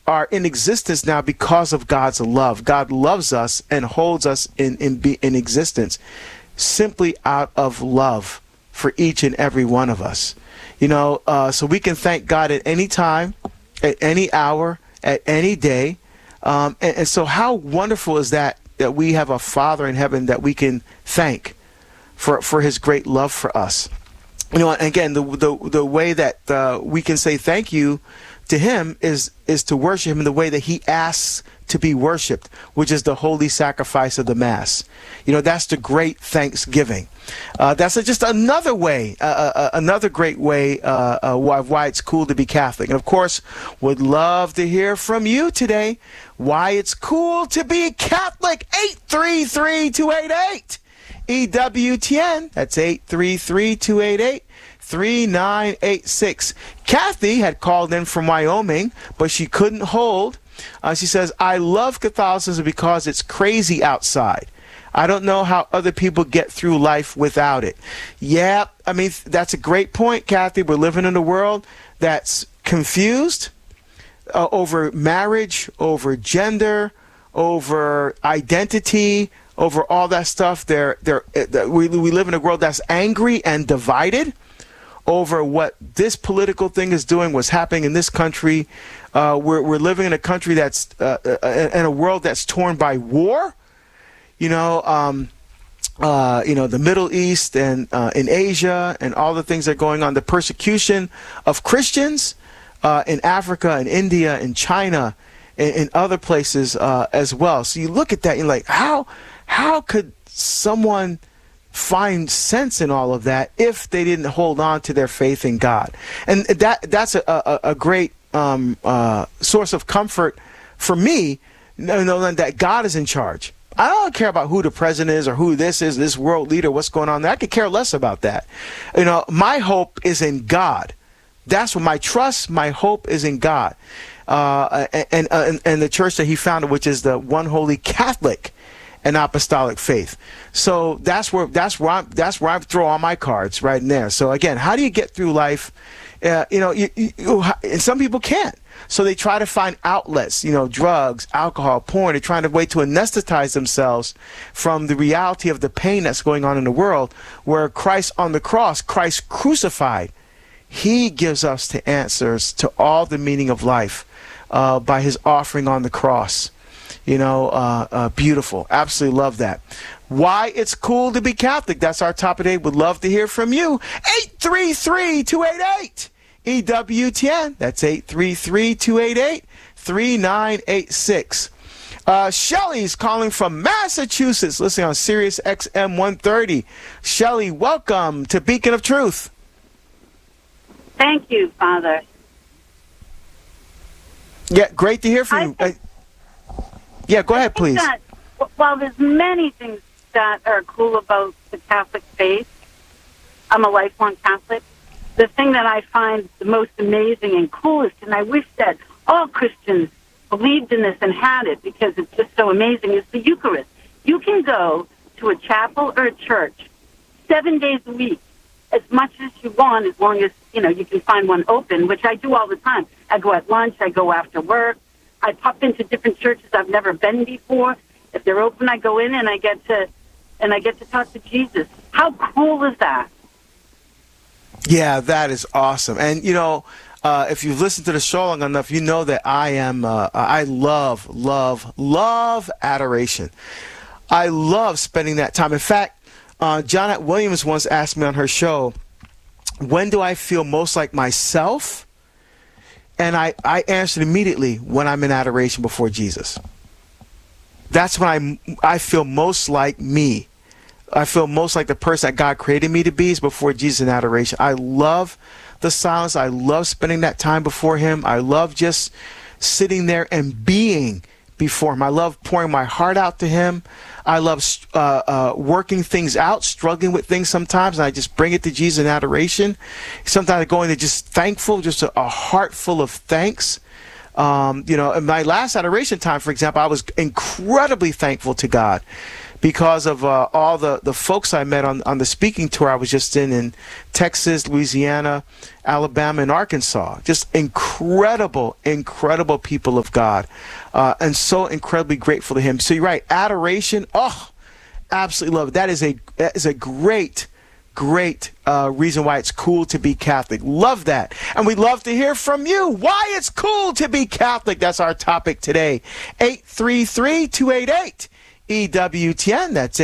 are in existence now because of God's love. God loves us and holds us in existence simply out of love for each and every one of us. So we can thank God at any time, at any hour, at any day. And so how wonderful is that we have a Father in heaven that we can thank for his great love for us. And again, the way that we can say thank you to him is to worship him in the way that he asks to be worshiped, which is the holy sacrifice of the Mass. That's the great thanksgiving. That's just another way, another great way why it's cool to be Catholic. And of course, would love to hear from you today why it's cool to be Catholic. 833-288 EWTN. That's 833-288-3986. Kathy had called in from Wyoming, but she couldn't hold. She says, I love Catholicism because it's crazy outside. I don't know how other people get through life without it. Yeah, I mean, that's a great point, Kathy. We're living in a world that's confused over marriage, over gender, over identity, over all that stuff. We live in a world that's angry and divided over what this political thing is doing, what's happening in this country. We're living in a country that's in a world that's torn by war. The Middle East and in Asia and all the things that are going on, the persecution of Christians in Africa and India and China and other places as well. So you look at that and you're like, how could someone find sense in all of that if they didn't hold on to their faith in God? And that's a great source of comfort for me, knowing that God is in charge. I don't care about who the president is or who this is, this world leader, what's going on there. I could care less about that. My hope is in God. That's what my trust, my hope is in God. And the church that he founded, which is the one holy Catholic and apostolic faith. So that's where I throw all my cards right in there. So again, how do you get through life? And some people can't. So they try to find outlets, drugs, alcohol, porn. They're trying to way to anesthetize themselves from the reality of the pain that's going on in the world, where Christ on the cross, Christ crucified, he gives us the answers to all the meaning of life by his offering on the cross. Beautiful. Absolutely love that. Why it's cool to be Catholic. That's our top of the day. Would love to hear from you. 833-288 EWTN. That's 833-288-3986. Shelly's calling from Massachusetts, listening on Sirius XM 130. Shelly, welcome to Beacon of Truth. Thank you, Father. Yeah, great to hear from you. Yeah, go ahead, please. Well, there's many things that are cool about the Catholic faith. I'm a lifelong Catholic. The thing that I find the most amazing and coolest, and I wish that all Christians believed in this and had it because it's just so amazing, is the Eucharist. You can go to a chapel or a church 7 days a week, as much as you want, as long as, you can find one open, which I do all the time. I go at lunch, I go after work, I pop into different churches I've never been before. If they're open, I go in and I get to talk to Jesus. How cool is that? Yeah, that is awesome. And, if you've listened to the show long enough, you know that I love adoration. I love spending that time. In fact, Janet Williams once asked me on her show, when do I feel most like myself? And I answered immediately, when I'm in adoration before Jesus. That's when I feel most like me. I feel most like the person that God created me to be is before Jesus in adoration. I love the silence. I love spending that time before him. I love just sitting there and being before him. I love pouring my heart out to him. I love working things out, struggling with things sometimes, and I just bring it to Jesus in adoration. Sometimes I go into just thankful, just a heart full of thanks. In my last adoration time, for example, I was incredibly thankful to God because of all the folks I met on the speaking tour I was just in Texas, Louisiana, Alabama, and Arkansas. Just incredible, incredible people of God, and so incredibly grateful to him. So you're right, adoration, absolutely love it. That is a great reason why it's cool to be Catholic. Love that. And we'd love to hear from you. Why it's cool to be Catholic. That's our topic today. 833-288-EWTN. That's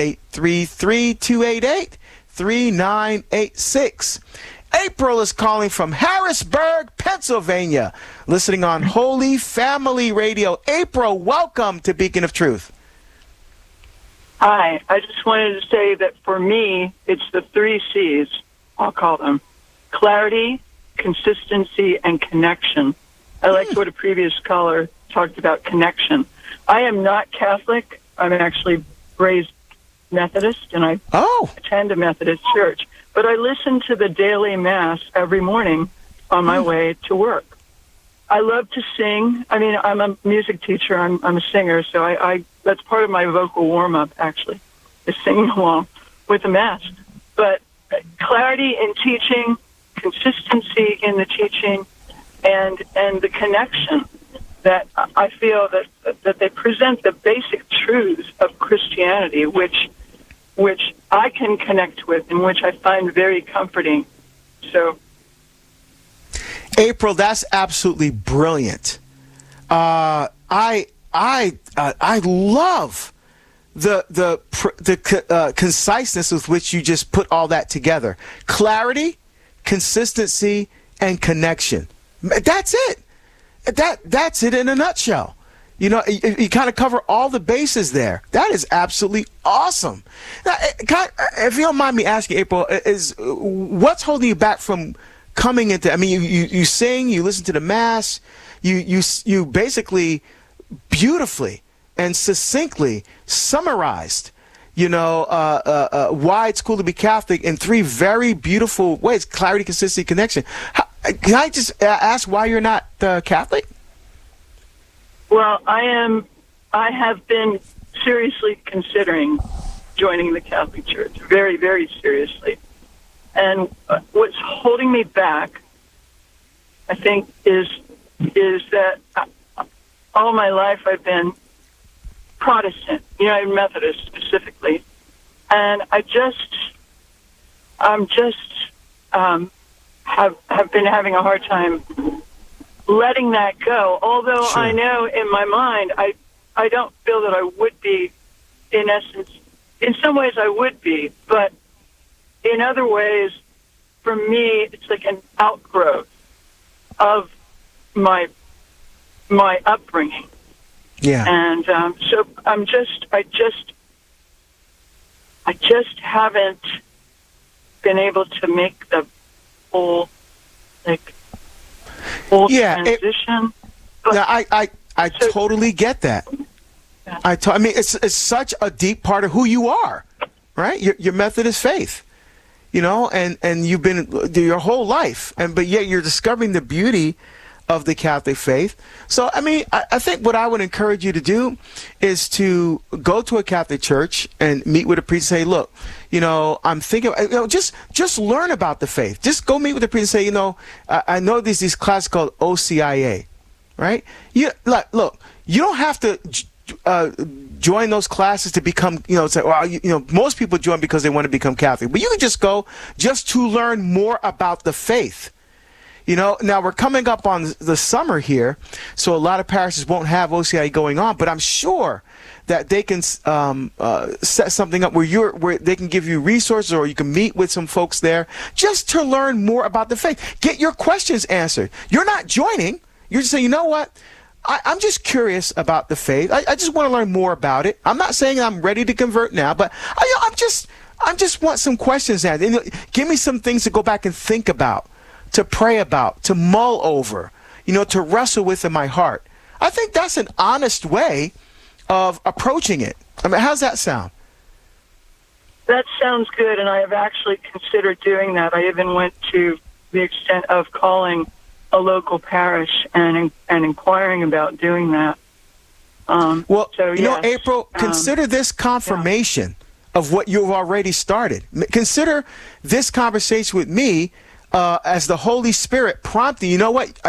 833-288-3986. April is calling from Harrisburg, Pennsylvania, listening on Holy Family Radio. April, welcome to Beacon of Truth. Hi, I just wanted to say that for me, it's the 3 C's, I'll call them. Clarity, consistency, and connection. I liked what a previous caller talked about, connection. I am not Catholic. I'm actually raised Methodist, and I attend a Methodist church. But I listen to the daily Mass every morning on my way to work. I love to sing. I mean, I'm a music teacher. I'm a singer, so I that's part of my vocal warm-up, actually, is singing along with the Mass. But clarity in teaching, consistency in the teaching, and the connection that I feel that they present the basic truths of Christianity, which I can connect with and which I find very comforting. So, April, that's absolutely brilliant. I love the conciseness with which you just put all that together. Clarity, consistency, and connection. That's it. That's it in a nutshell. You know, you kind of cover all the bases there. That is absolutely awesome. Now, if you don't mind me asking, April, what's holding you back from coming into? I mean, you sing, you listen to the Mass, you basically beautifully and succinctly summarized, why it's cool to be Catholic in 3 very beautiful ways: clarity, consistency, connection. Can I just ask why you're not Catholic? Well, I have been seriously considering joining the Catholic Church, very, very seriously. And what's holding me back, I think, is that all my life I've been Protestant, United Methodist specifically, and have been having a hard time letting that go. Although sure. I know in my mind I don't feel that I would be, in essence. In some ways I would be, but in other ways, for me, it's like an outgrowth of my upbringing. Yeah. And so I just haven't been able to make the full transition. I totally get that. Yeah. I mean, it's such a deep part of who you are, right? Your Methodist faith, and you've been your whole life, but yet you're discovering the beauty of the Catholic faith. So, I mean, I think what I would encourage you to do is to go to a Catholic church and meet with a priest and say, look, I'm thinking, just learn about the faith. Just go meet with the priest and say, I know there's these classes called OCIA, right? Look, you don't have to join those classes to become, say, well, most people join because they want to become Catholic, but you can just go just to learn more about the faith. Now we're coming up on the summer here, so a lot of parishes won't have OCIA going on, but I'm sure that they can set something up where they can give you resources, or you can meet with some folks there just to learn more about the faith. Get your questions answered. You're not joining. You're just saying, you know what? I'm just curious about the faith. I just want to learn more about it. I'm not saying I'm ready to convert now, but I just want some questions answered. Give me some things to go back and think about, to pray about, to mull over, to wrestle with in my heart. I think that's an honest way of approaching it. I mean, how's that sound? That sounds good, and I have actually considered doing that. I even went to the extent of calling a local parish and inquiring about doing that. Well, so, you know, yes, April, consider this confirmation of what you've already started. Consider this conversation with me as the Holy Spirit prompting. You know what?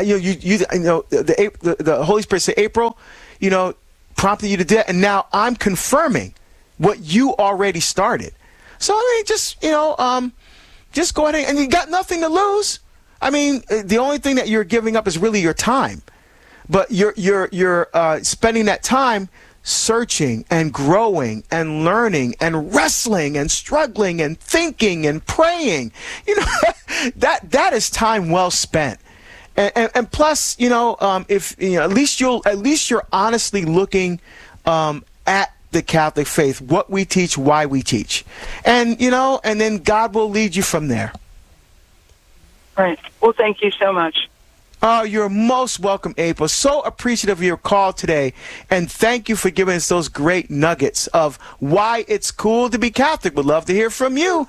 The Holy Spirit said, April, you know, prompted you to do that, and now I'm confirming what you already started. So I mean, just go ahead and you got nothing to lose. I mean, the only thing that you're giving up is really your time, but you're spending that time searching and growing and learning and wrestling and struggling and thinking and praying. You know, that is time well spent. And plus, if at least you're honestly looking at the Catholic faith, what we teach, why we teach, and then God will lead you from there. Right. Well, thank you so much. Oh, you're most welcome, April. So appreciative of your call today, and thank you for giving us those great nuggets of why it's cool to be Catholic. Would love to hear from you.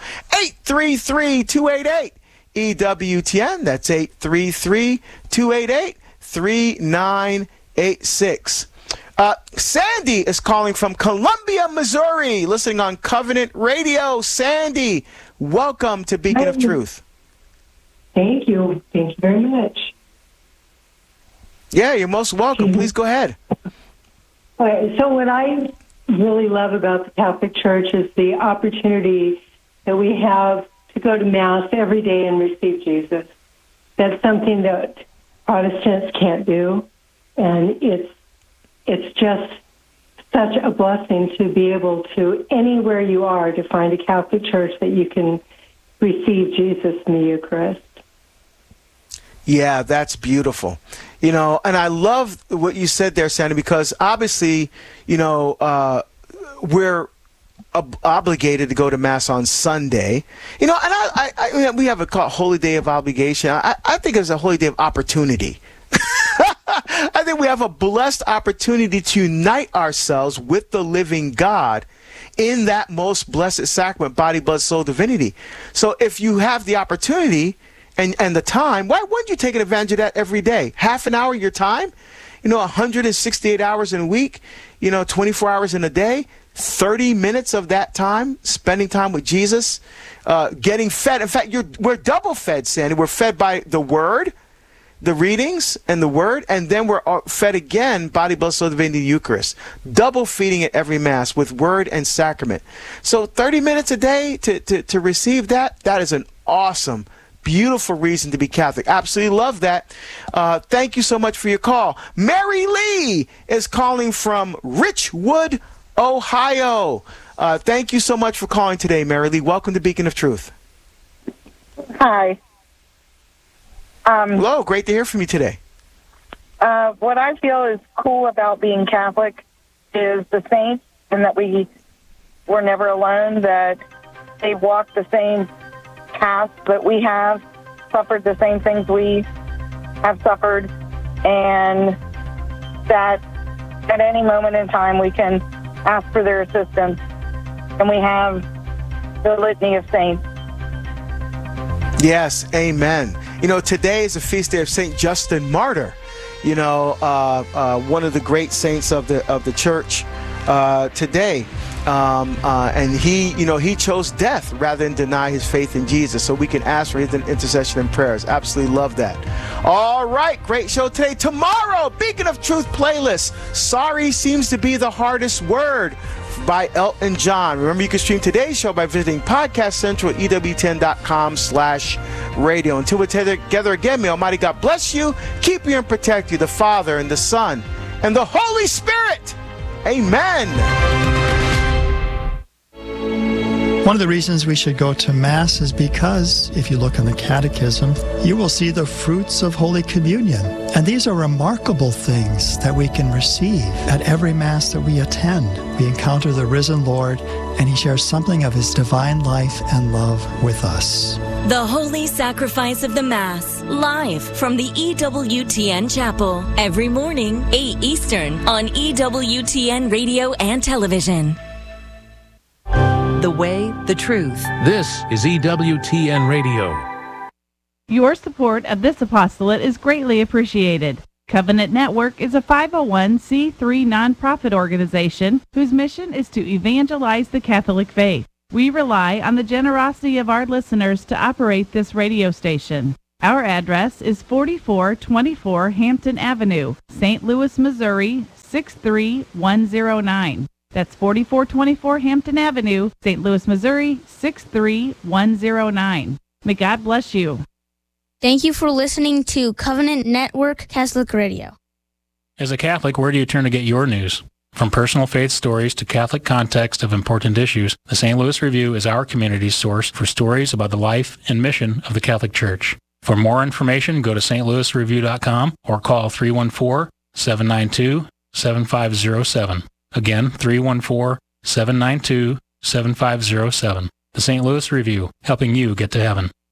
833-288-EWTN. That's 833-288-3986. Sandy is calling from Columbia, Missouri, listening on Covenant Radio. Sandy, welcome to Beacon of Truth. Thank you. Thank you very much. Yeah, you're most welcome. Please go ahead. All right, so what I really love about the Catholic Church is the opportunity that we have to go to Mass every day and receive Jesus. That's something that Protestants can't do, and it's just such a blessing to be able to, anywhere you are, to find a Catholic Church that you can receive Jesus in the Eucharist. Yeah, that's beautiful. And I love what you said there, Sandy, because obviously, we're obligated to go to Mass on Sunday. And we have a Holy Day of Obligation. I think it's a Holy Day of Opportunity. I think we have a blessed opportunity to unite ourselves with the living God in that most blessed sacrament, body, blood, soul, divinity. So if you have the opportunity and the time, why wouldn't you take advantage of that every day? Half an hour of your time, 168 hours in a week, 24 hours in a day, 30 minutes of that time, spending time with Jesus, getting fed. In fact, we're double fed, Sandy. We're fed by the Word, the readings and the Word, and then we're fed again, body, blood, soul, divinity, the Eucharist. Double feeding at every Mass with Word and Sacrament. So 30 minutes a day to receive that is an awesome, beautiful reason to be Catholic. Absolutely love that. Thank you so much for your call. Mary Lee is calling from Richwood, Ohio. Thank you so much for calling today, Mary Lee. Welcome to Beacon of Truth. Hi. Hello, great to hear from you today. What I feel is cool about being Catholic is the saints, and that we were never alone, that they walked the same path that we have, suffered the same things we have suffered, and that at any moment in time we can ask for their assistance. And we have the Litany of Saints. Yes, amen. Today is a feast day of St. Justin Martyr, one of the great saints of the church today. And he chose death rather than deny his faith in Jesus, so we can ask for his intercession and prayers. Absolutely love that. All right, great show today. Tomorrow, Beacon of Truth playlist. Sorry seems to be the hardest word by Elton John. Remember, you can stream today's show by visiting Podcast Central at EWTN.com/radio. Until we're together again, may Almighty God bless you, keep you, and protect you, the Father and the Son and the Holy Spirit. Amen. One of the reasons we should go to Mass is because, if you look in the Catechism, you will see the fruits of Holy Communion. And these are remarkable things that we can receive at every Mass that we attend. We encounter the risen Lord, and He shares something of His divine life and love with us. The Holy Sacrifice of the Mass, live from the EWTN Chapel, every morning, 8 Eastern, on EWTN Radio and Television. The way, the truth. This is EWTN Radio. Your support of this apostolate is greatly appreciated. Covenant Network is a 501c3 nonprofit organization whose mission is to evangelize the Catholic faith. We rely on the generosity of our listeners to operate this radio station. Our address is 4424 Hampton Avenue, St. Louis, Missouri, 63109. That's 4424 Hampton Avenue, St. Louis, Missouri, 63109. May God bless you. Thank you for listening to Covenant Network Catholic Radio. As a Catholic, where do you turn to get your news? From personal faith stories to Catholic context of important issues, the St. Louis Review is our community's source for stories about the life and mission of the Catholic Church. For more information, go to stlouisreview.com or call 314-792-7507. Again, 314-792-7507. The St. Louis Review, helping you get to heaven.